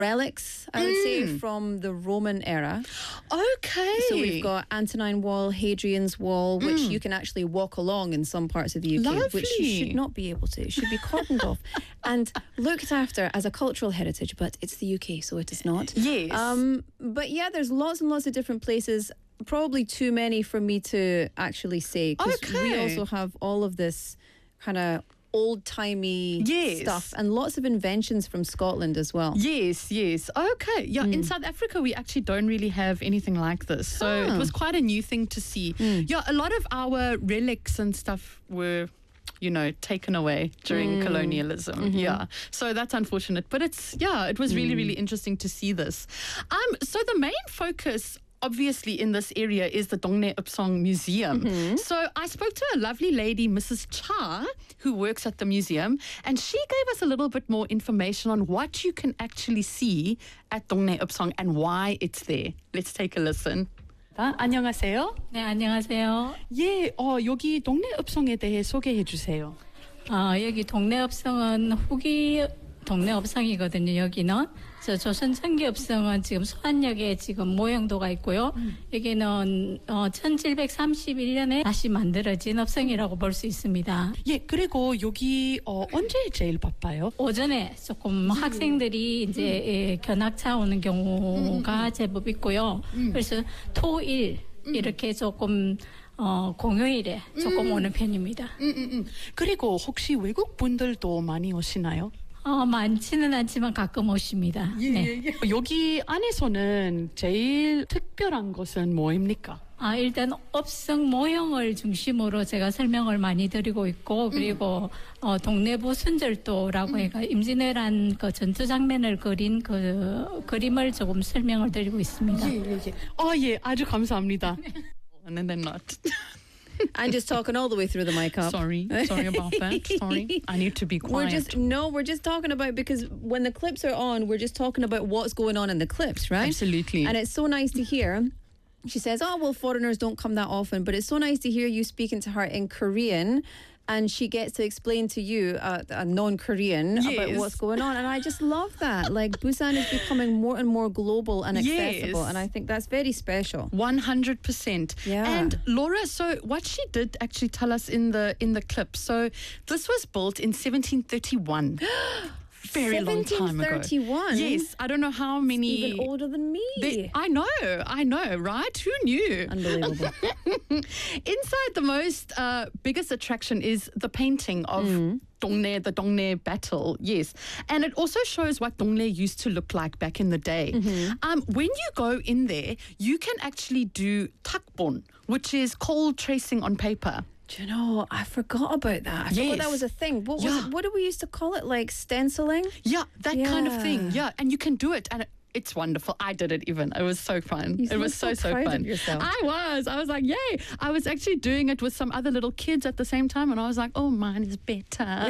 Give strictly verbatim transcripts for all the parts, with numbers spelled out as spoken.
relics, I would Mm. say, from the Roman era. Okay. So we've got Antonine Wall, Hadrian's Wall, which Mm. you can actually walk along in some parts of the U K, which you Lovely. should not be able to. It should be cordoned off and looked after as a cultural heritage, but it's the U K, so it is not. Yes. Um, but yeah, there's lots and lots of different places. Probably too many for me to actually say, because we Okay. also have all of this kind of old-timey Yes. stuff and lots of inventions from Scotland as well. Yes, yes. Okay. Yeah, Mm. in South Africa, we actually don't really have anything like this. So Ah. it was quite a new thing to see. Mm. Yeah, a lot of our relics and stuff were, you know, taken away during Mm. colonialism. Mm-hmm. Yeah. So that's unfortunate. But it's, yeah, it was really, Mm. really interesting to see this. Um, so the main focus obviously in this area is the Dongne Upsong Museum. Mm-hmm. So I spoke to a lovely lady, Missus Cha, who works at the museum, and she gave us a little bit more information on what you can actually see at Dongne Upsong and why it's there. Let's take a listen. 아, 안녕하세요. 네, 안녕하세요. 예, 어, 여기 동네 읍성에 대해 소개해 주세요. 어, 여기 동네읍성은 후기 동네읍성이거든요. 여기는 저 조선 청기읍성은 지금 수안역에 지금 모형도가 있고요. 음. 여기는 어, 천칠백삼십일 년에 다시 만들어진 읍성이라고 볼 수 있습니다. 예, 그리고 여기 어, 언제 제일 바빠요? 오전에 조금 학생들이 이제 예, 견학차 오는 경우가 제법 있고요. 그래서 토일 이렇게 조금 어, 공휴일에 조금 오는 편입니다. 음, 음, 음. 그리고 혹시 외국 분들도 많이 오시나요? 어, 많지는 않지만 가끔 오십니다. 네. 여기 안에서는 제일 특별한 것은 뭐입니까? 아, 일단 업성 모형을 중심으로 제가 설명을 많이 드리고 있고, 그리고 어, 동래부 순절도라고 해가 임진왜란 그 전투 장면을 그린 그 그림을 조금 설명을 드리고 있습니다. 예, 예, 예. 어, 예, 아주 감사합니다. And then not. I'm just talking all the way through the mic up. Sorry, sorry about that. Sorry, I need to be quiet. We're just no, we're just talking about, because when the clips are on, we're just talking about what's going on in the clips, right? Absolutely. And it's so nice to hear. She says, "Oh well, foreigners don't come that often," but it's so nice to hear you speaking to her in Korean, and she gets to explain to you, uh, a non-Korean, about Yes. what's going on. And I just love that. Like, Busan is becoming more and more global and accessible, Yes. and I think that's very special. one hundred percent. Yeah. And Laura, so what she did actually tell us in the in the clip. So this was built in seventeen thirty-one. Very long time ago. seventeen thirty-one? Yes, I don't know how many. Even older than me. They- I know, I know, right? Who knew? Unbelievable. Inside, the most uh, biggest attraction is the painting of Dongne, the Dongne battle. Yes, and it also shows what Dongne used to look like back in the day. Um, when you go in there, you can actually do takbon, which is coal tracing on paper. Do you know, I forgot about that. I forgot Yes. that was a thing. What was Yeah. it, what did we used to call it? Like stenciling? Yeah, that kind of thing. Yeah. Yeah, and you can do it, and it, it's wonderful. I did it even. It was so fun. You it was look so so so proud of fun. yourself. I was. I was like, yay! I was actually doing it with some other little kids at the same time, and I was like, oh, mine is better.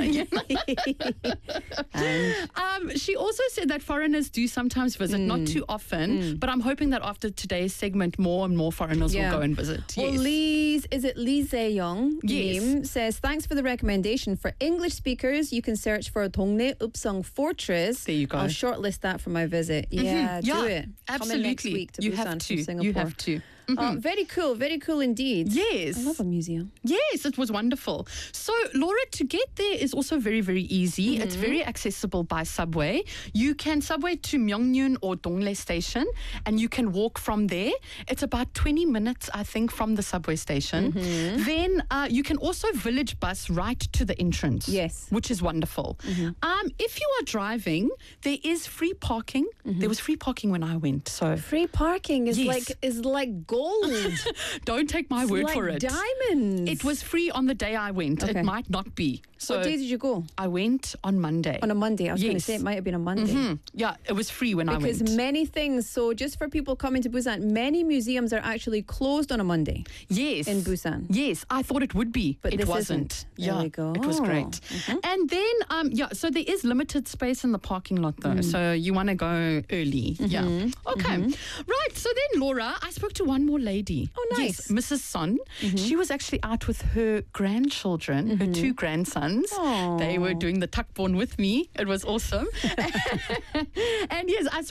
And um, she also said that foreigners do sometimes visit, Mm. not too often, but I'm hoping that after today's segment, more and more foreigners Yeah. will go and visit. well, Yes. Lee's, is it Lee Zae-young? Yes. Name says, thanks for the recommendation. For English speakers, you can search for Dongne Upsong Fortress. There you go. I'll shortlist that for my visit. Yeah, Mhm. Yeah, do it. absolutely. Coming next week to you Busan have from to. Singapore. You have to. Oh, very cool. Very cool indeed. Yes. I love a museum. Yes, it was wonderful. So, Laura, to get there is also very, very easy. It's Mm-hmm. very accessible by subway. You can subway to Myeongnyun or Dongle Station, and you can walk from there. It's about twenty minutes, I think, from the subway station. Mm-hmm. Then uh, you can also village bus right to the entrance. Yes. Mm-hmm. Which is wonderful. Um, if you are driving, there is free parking. There was free parking when I went. So, Free parking is Yes. like is like gold. don't take my It's word like for it. diamonds. It was free on the day I went. Okay. It might not be. So What day did you go? I went on Monday. On a Monday. I was going to Yes. say it might have been a Monday. Hmm. Yeah, it was free when I Because went. many things, so just for people coming to Busan, many museums are actually closed on a Monday Yes. in Busan. Yes, I thought it would be, But it this wasn't. isn't. There yeah, we go. It was great. Mhm. And then, um, yeah, so there is limited space in the parking lot though, Mm. so you want to go early. Mm-hmm. Yeah. Okay. Right. So then, Laura, I spoke to one more Timor lady. Oh, nice. Yes, Missus Son. She was actually out with her grandchildren, her two grandsons. Aw. They were doing the takbon with me. It was awesome. And yes, I